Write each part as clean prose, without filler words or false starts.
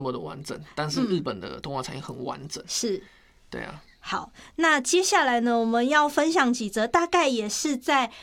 那么的完整，但是日本的动画产业很完整。 是， 对啊。 好，那接下来呢，我们要分享几则，大概也是在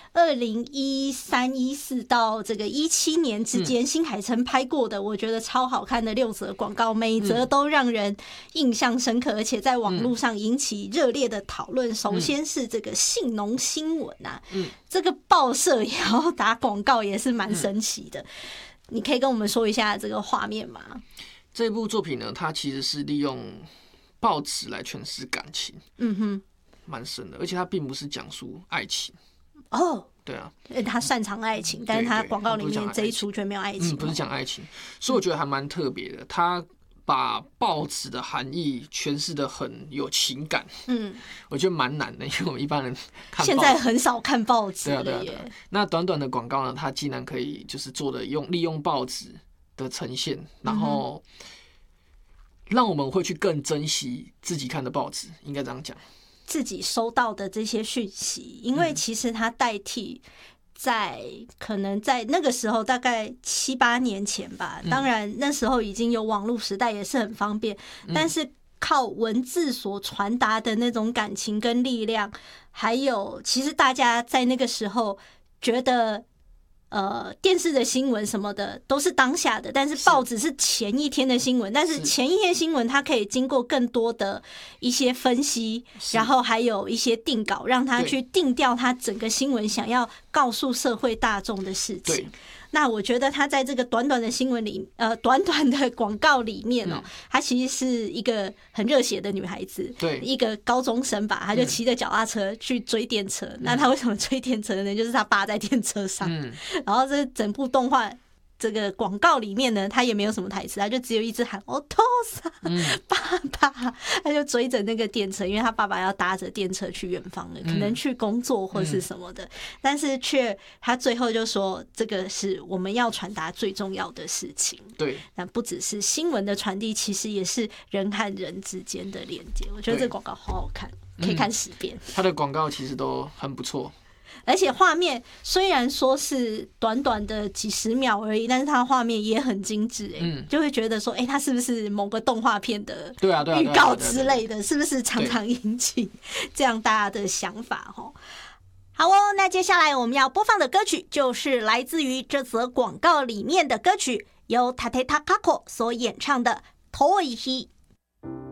2013、14到这个17年之间，新海诚拍过的，我觉得超好看的6则广告，每一则都让人印象深刻，而且在网络上引起热烈的讨论。首先是这个信农新闻啊，这个报社也要打广告，也是蛮神奇的。你可以跟我们说一下这个画面吗？ 这部作品呢，它其实是利用报纸来诠释感情，蛮深的，而且它并不是讲述爱情。 哦， 对啊， 他擅长爱情，但是他广告里面这一出却没有爱情， 不是讲爱情，所以我觉得还蛮特别的。他把报纸的含义诠释的很有情感，我觉得蛮难的，因为我们一般人看现在很少看报纸了耶。 对啊。那短短的广告呢，它竟然可以就是做的利用报纸的呈现，然后让我们会去更珍惜自己看的报纸，应该这样讲。 自己收到的这些讯息，因为其实它代替可能在那个时候大概7、8年前吧，当然那时候已经有网络时代，也是很方便，但是靠文字所传达的那种感情跟力量，还有其实大家在那个时候觉得电视的新闻什么的都是当下的，但是报纸是前一天的新闻，但是前一天新闻它可以经过更多的一些分析，然后还有一些定稿，让它去定调它整个新闻想要告诉社会大众的事情。那我觉得他在这个短短的新闻里，短短的广告里面她其实是一个很热血的女孩子， 对， 一个高中生吧，她就骑着脚踏车去追电车。那她为什么追电车呢？就是她爸在电车上，然后这整部动画这个广告里面呢，他也没有什么台词，他就只有一直喊“お父さん，爸爸”，他就追着那个电车，因为他爸爸要搭着电车去远方了，可能去工作或是什么的，但是他最后就说，这个是我们要传达最重要的事情。 对， 但不只是新闻的传递，其实也是人和人之间的连接。我觉得这个广告好好看，可以看10遍。他的广告其实都很不错。 而且画面虽然说是短短的几十秒而已，但是它画面也很精致，就会觉得说，它是不是某个动画片的预告之类的，是不是常常引起这样大家的想法？好哦，那接下来我们要播放的歌曲就是来自于这则广告里面的歌曲，由 Tate Takako 所演唱的《Toihi》。